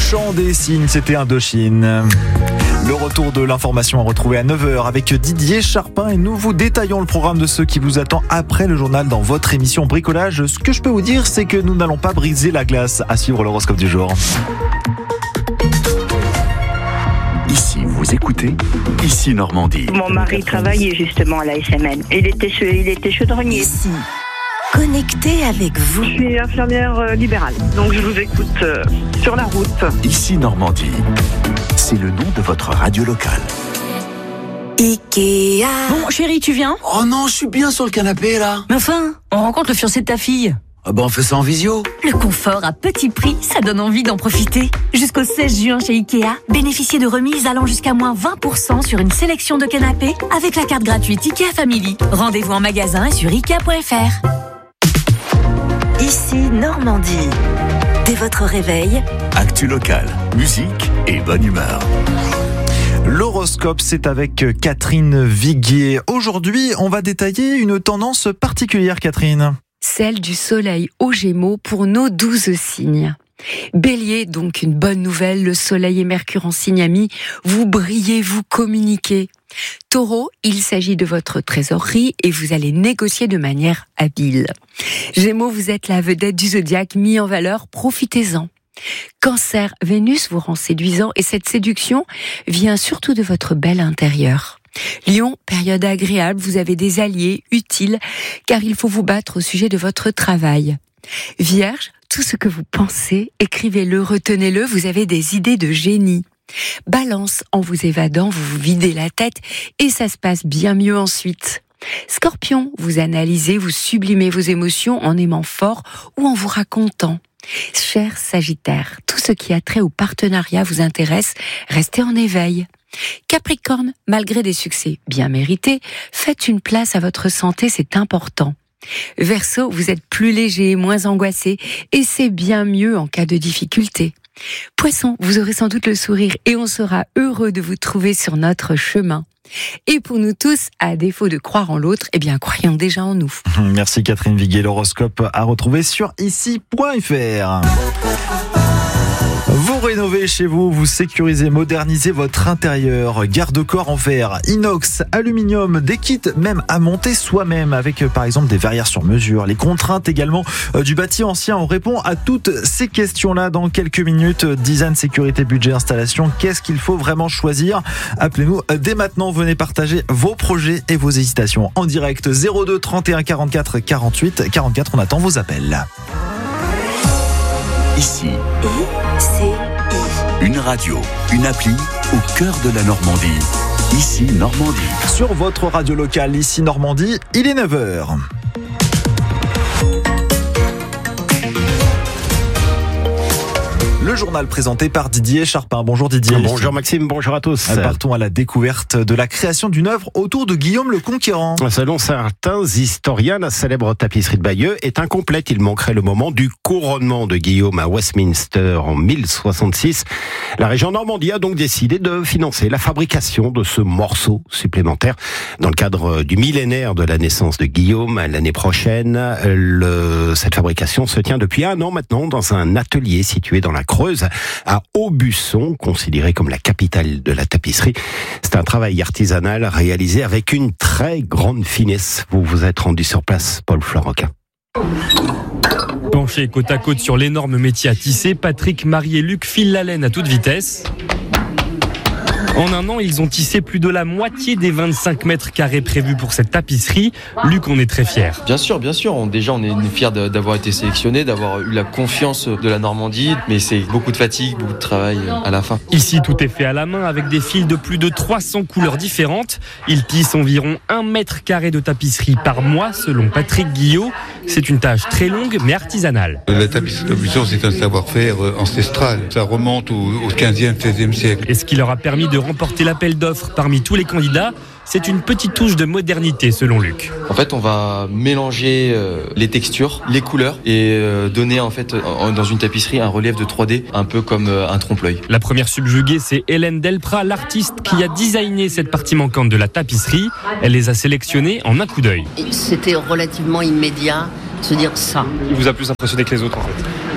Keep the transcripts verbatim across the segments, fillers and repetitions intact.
chant des signes, c'était Indochine. Le retour de l'information à retrouver à neuf heures avec Didier Charpin et nous vous détaillons le programme de ce qui vous attend après le journal dans votre émission Bricolage. Ce que je peux vous dire, c'est que nous n'allons pas briser la glace. À suivre l'horoscope du jour. Ici, vous écoutez Ici Normandie. Mon mari travaillait justement à la S M N. Il était, il était chaudronnier. Ici, connecté avec vous. Je suis infirmière euh, libérale, donc je vous écoute euh, sur la route. Ici Normandie, c'est le nom de votre radio locale. Ikea. Bon, chérie, tu viens ? Oh non, je suis bien sur le canapé là. Mais enfin, on rencontre le fiancé de ta fille. Ah bah on fait ça en visio. Le confort à petit prix, ça donne envie d'en profiter. Jusqu'au seize juin chez Ikea, bénéficiez de remises allant jusqu'à moins vingt pour cent sur une sélection de canapés avec la carte gratuite Ikea Family. Rendez-vous en magasin et sur ikea point f r. Ici Normandie. Dès votre réveil, Actu locale, musique et bonne humeur. L'horoscope, c'est avec Catherine Viguier. Aujourd'hui, on va détailler une tendance particulière, Catherine. Celle du soleil aux Gémeaux pour nos douze signes. Bélier, donc une bonne nouvelle, le soleil et Mercure en signe ami, vous brillez, vous communiquez. Taureau, il s'agit de votre trésorerie et vous allez négocier de manière habile. Gémeaux, vous êtes la vedette du zodiaque mis en valeur, profitez-en. Cancer, Vénus vous rend séduisant et cette séduction vient surtout de votre bel intérieur. Lion, période agréable, vous avez des alliés utiles car il faut vous battre au sujet de votre travail. Vierge, tout ce que vous pensez, écrivez-le, retenez-le, vous avez des idées de génie. Balance, en vous évadant, vous vous videz la tête et ça se passe bien mieux ensuite. Scorpion, vous analysez, vous sublimez vos émotions en aimant fort ou en vous racontant. Cher Sagittaire, tout ce qui a trait au partenariat vous intéresse, restez en éveil. Capricorne, malgré des succès bien mérités, faites une place à votre santé, c'est important. Verseau, vous êtes plus léger, moins angoissé, et c'est bien mieux en cas de difficulté. Poisson, vous aurez sans doute le sourire et on sera heureux de vous trouver sur notre chemin. Et pour nous tous, à défaut de croire en l'autre, eh bien, croyons déjà en nous. Merci Catherine Viguier. L'horoscope à retrouver sur ici point f r. Vous rénovez chez vous, vous sécurisez, modernisez votre intérieur. Garde-corps en verre, inox, aluminium, des kits même à monter soi-même avec par exemple des verrières sur mesure. Les contraintes également du bâti ancien. On répond à toutes ces questions-là dans quelques minutes. Design, sécurité, budget, installation. Qu'est-ce qu'il faut vraiment choisir ? Appelez-nous dès maintenant. Venez partager vos projets et vos hésitations en direct. zéro deux trente et un quarante-quatre quarante-huit quarante-quatre. On attend vos appels. Ici, c'est une radio, une appli au cœur de la Normandie. Ici Normandie. Sur votre radio locale, ici Normandie, il est neuf heures. Le journal présenté par Didier Charpin. Bonjour Didier. Bonjour Maxime, bonjour à tous. Partons à la découverte de la création d'une œuvre autour de Guillaume le Conquérant. Selon certains historiens, la célèbre tapisserie de Bayeux est incomplète. Il manquerait le moment du couronnement de Guillaume à Westminster en mille soixante-six. La région Normandie a donc décidé de financer la fabrication de ce morceau supplémentaire. Dans le cadre du millénaire de la naissance de Guillaume, l'année prochaine, le, cette fabrication se tient depuis un an maintenant dans un atelier situé dans la Creuse, à Aubusson, considéré comme la capitale de la tapisserie. C'est un travail artisanal réalisé avec une très grande finesse. Vous vous êtes rendu sur place, Paul Floroquin. Penchés côte à côte sur l'énorme métier à tisser, Patrick, Marie et Luc filent la laine à toute vitesse. En un an, ils ont tissé plus de la moitié des vingt-cinq mètres carrés prévus pour cette tapisserie. Luc, on est très fiers. Bien sûr, bien sûr. On, déjà, on est fiers d'avoir été sélectionnés, d'avoir eu la confiance de la Normandie. Mais c'est beaucoup de fatigue, beaucoup de travail à la fin. Ici, tout est fait à la main avec des fils de plus de trois cents couleurs différentes. Ils tissent environ un mètre carré de tapisserie par mois, selon Patrick Guillot. C'est une tâche très longue, mais artisanale. La tapisserie d'Aubusson, c'est un savoir-faire ancestral. Ça remonte au, au quinzième, seizième siècle. Et ce qui leur a permis de remporter l'appel d'offres parmi tous les candidats, c'est une petite touche de modernité selon Luc. En fait, on va mélanger euh, les textures, les couleurs et euh, donner en fait euh, dans une tapisserie un relief de trois D, un peu comme euh, un trompe-l'œil. La première subjuguée, c'est Hélène Delprat, l'artiste qui a designé cette partie manquante de la tapisserie. Elle les a sélectionnés en un coup d'œil. C'était relativement immédiat de se dire ça. Il vous a plus impressionné que les autres en fait ?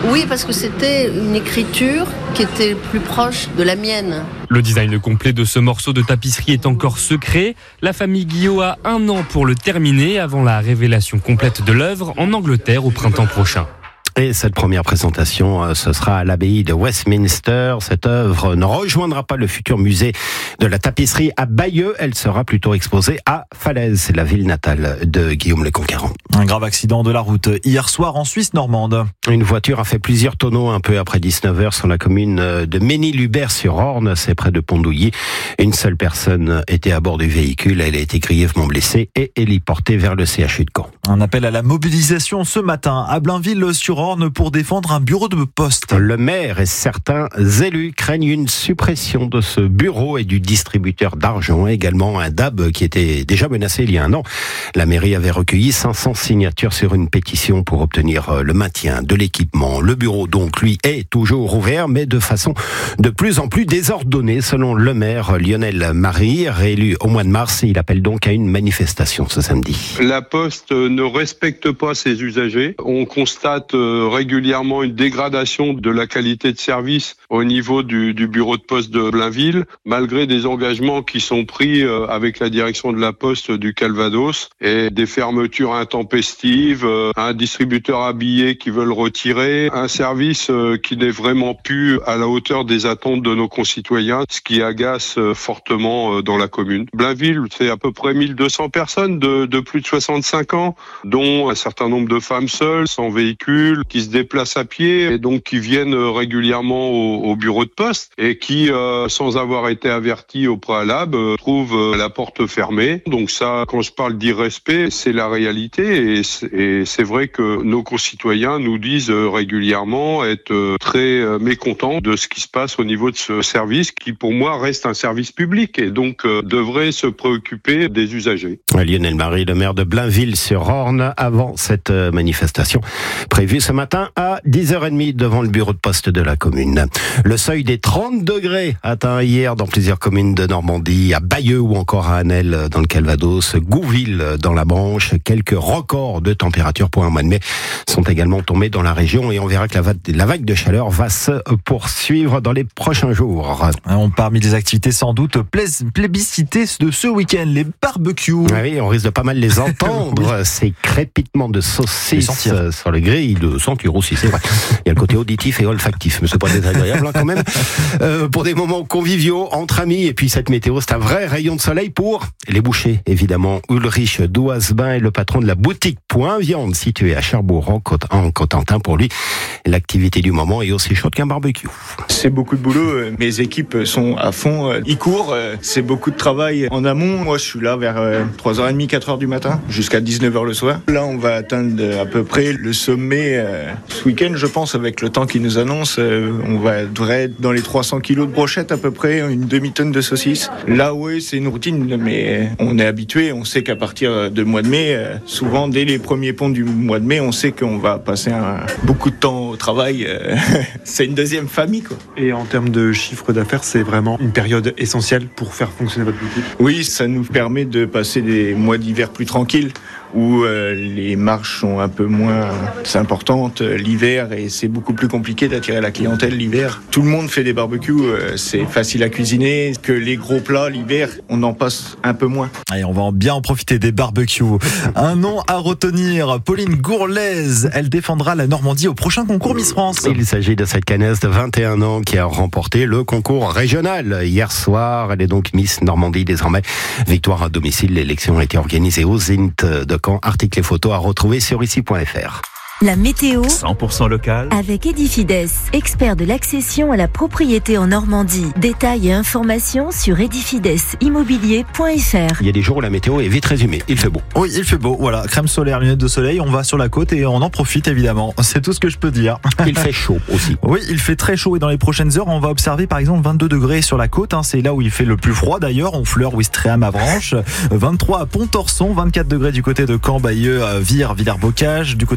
Oui, parce que c'était une écriture qui était plus proche de la mienne. Le design complet de ce morceau de tapisserie est encore secret. La famille Guillot a un an pour le terminer avant la révélation complète de l'œuvre en Angleterre au printemps prochain. Et cette première présentation, ce sera à l'abbaye de Westminster. Cette œuvre ne rejoindra pas le futur musée de la tapisserie à Bayeux. Elle sera plutôt exposée à Falaise, c'est la ville natale de Guillaume le Conquérant. Un grave accident de la route hier soir en Suisse normande. Une voiture a fait plusieurs tonneaux un peu après dix-neuf heures sur la commune de Ménil-Hubert-sur-Orne, c'est près de Pondouilly. Une seule personne était à bord du véhicule. Elle a été grièvement blessée et héliportée vers le C H U de Caen. Un appel à la mobilisation ce matin à Blainville-sur-Orne pour défendre un bureau de poste. Le maire et certains élus craignent une suppression de ce bureau et du distributeur d'argent, également un D A B qui était déjà menacé il y a un an. La mairie avait recueilli cinq cents signatures sur une pétition pour obtenir le maintien de l'équipement. Le bureau donc, lui, est toujours ouvert, mais de façon de plus en plus désordonnée, selon le maire Lionel Marie, réélu au mois de mars. Il appelle donc à une manifestation ce samedi. La Poste ne respecte pas ses usagers. On constate régulièrement une dégradation de la qualité de service au niveau du, du bureau de poste de Blainville, malgré des engagements qui sont pris avec la direction de la Poste du Calvados et des fermetures intempestives, un distributeur habillé qui veut le retirer, un service qui n'est vraiment plus à la hauteur des attentes de nos concitoyens, ce qui agace fortement dans la commune. Blainville, c'est à peu près mille deux cents personnes de, de plus de soixante-cinq ans, dont un certain nombre de femmes seules, sans véhicule, qui se déplacent à pied et donc qui viennent régulièrement au, au bureau de poste et qui, euh, sans avoir été avertis au préalable, euh, trouvent euh, la porte fermée. Donc ça, quand je parle d'irrespect, c'est la réalité et c'est, et c'est vrai que nos concitoyens nous disent euh, régulièrement être euh, très euh, mécontents de ce qui se passe au niveau de ce service qui, pour moi, reste un service public et donc euh, devrait se préoccuper des usagers. Lionel Marie, le maire de Blainville-sur-Orne, avant cette manifestation prévue ce matin à dix heures trente devant le bureau de poste de la commune. Le seuil des trente degrés atteint hier dans plusieurs communes de Normandie, à Bayeux ou encore à Annelles dans le Calvados, Gouville dans la Manche. Quelques records de température pour un mois de mai sont également tombés dans la région et on verra que la vague, la vague de chaleur va se poursuivre dans les prochains jours. On, parmi les activités sans doute plébiscitées de ce week-end, les barbecues. Oui, on risque de pas mal les entendre. Oui. Ces crépitements de saucisses sur le grill, de sentir aussi, c'est vrai. Il y a le côté auditif et olfactif, mais c'est pas désagréable hein, quand même. Euh, pour des moments conviviaux, entre amis, et puis cette météo, c'est un vrai rayon de soleil pour les bouchers, évidemment. Ulrich Douazebin est le patron de la boutique Point Viande, située à Cherbourg, en Cotentin. Pour lui, l'activité du moment est aussi chaude qu'un barbecue. C'est beaucoup de boulot, mes équipes sont à fond, ils courent, c'est beaucoup de travail en amont. Moi, je suis là vers trois heures trente, quatre heures du matin, jusqu'à dix-neuf heures le soir. Là, on va atteindre à peu près le sommet ce week-end, je pense, avec le temps qui nous annonce. On va, devrait être dans les trois cents kilos de brochettes à peu près, une demi-tonne de saucisses. Là, oui, c'est une routine, mais on est habitué. On sait qu'à partir du mois de mai, souvent, dès les premiers ponts du mois de mai, on sait qu'on va passer un, beaucoup de temps au travail. C'est une deuxième famille, quoi. Et en termes de chiffre d'affaires, c'est vraiment une période essentielle pour faire fonctionner votre boutique? Oui, ça nous permet de passer des mois d'hiver plus tranquilles, où euh, les marges sont un peu moins importantes euh, l'hiver et c'est beaucoup plus compliqué d'attirer la clientèle l'hiver. Tout le monde fait des barbecues, euh, c'est facile à cuisiner, que les gros plats l'hiver, on en passe un peu moins. Allez, on va bien en profiter des barbecues. Un nom à retenir, Pauline Gourlaise, elle défendra la Normandie au prochain concours Miss France. Il s'agit de cette canesse de vingt et un ans qui a remporté le concours régional hier soir. Elle est donc Miss Normandie désormais. Victoire à domicile, l'élection a été organisée au Zénith de Caen. Articles et photos à retrouver sur ici point f r. La météo cent pour cent local avec Edifides, expert de l'accession à la propriété en Normandie. Détails et informations sur edifides immobilier point f r. Il y a des jours où la météo est vite résumée. Il fait beau. Oui, il fait beau. Voilà, crème solaire, lunettes de soleil. On va sur la côte et on en profite évidemment. C'est tout ce que je peux dire. Il fait chaud aussi. Oui, il fait très chaud et dans les prochaines heures, on va observer par exemple vingt-deux degrés sur la côte. Hein. C'est là où il fait le plus froid d'ailleurs. On Honfleur, Ouistreham, Avranches. vingt-trois à Pont-Orson, vingt-quatre degrés du côté de Caen, Bayeux, Vire, Villers-Bocage, du côté de Sourdeval.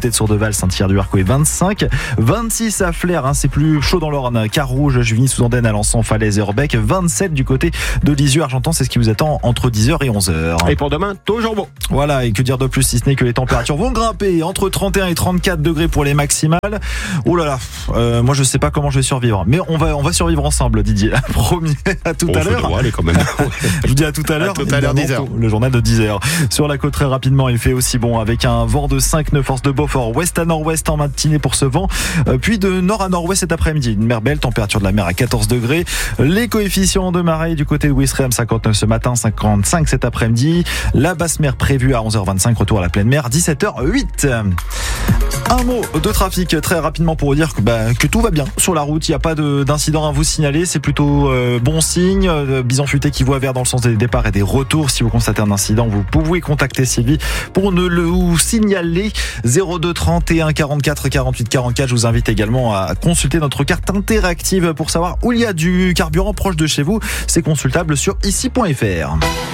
Saint-Gall, Saint-Hilaire-du-Harcouët et vingt-cinq. vingt-six à Flers, hein, c'est plus chaud dans l'Orne. Carouge, Juvigny-sous-Andenne, Alençon, Falaise et Orbec. vingt-sept du côté de Lisieux, Argentan, c'est ce qui vous attend entre dix heures et onze heures. Et pour demain, toujours beau. Voilà, et que dire de plus si ce n'est que les températures vont grimper entre trente et un et trente-quatre degrés pour les maximales. Oh là là, euh, moi je sais pas comment je vais survivre, mais on va on va survivre ensemble, Didier. Promis. À tout oh, à l'heure. Aller quand même. Je vous dis à tout à l'heure. À tout à l'heure, dix heures. Le journal de dix heures. Sur la côte, très rapidement, il fait aussi bon avec un vent de cinq nœuds, force de Beaufort, ouest à nord-ouest en matinée pour ce vent, euh, puis de nord à nord-ouest cet après-midi. Une mer belle, température de la mer à quatorze degrés. Les coefficients de marée du côté de Ouistreham, cinquante-neuf ce matin, cinquante-cinq cet après-midi. La basse mer prévue à onze heures vingt-cinq, retour à la pleine mer, dix-sept heures huit. Un mot de trafic très rapidement pour vous dire que, bah, que tout va bien sur la route. Il n'y a pas de, d'incident à vous signaler. C'est plutôt euh, bon signe. Euh, Bison futé qui voit vert dans le sens des départs et des retours. Si vous constatez un incident, vous pouvez contacter Sylvie pour ne le vous signaler. zéro deux trente et un quarante-quatre quarante-huit quarante-quatre. Je vous invite également à consulter notre carte interactive pour savoir où il y a du carburant proche de chez vous. C'est consultable sur ici point f r.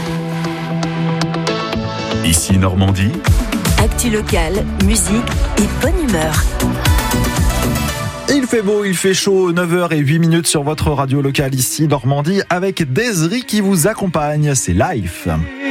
Ici Normandie. Actu locale, musique et bonne humeur. Il fait beau, il fait chaud, neuf heures et huit minutes sur votre radio locale ici Normandie avec Desri qui vous accompagne. C'est Life.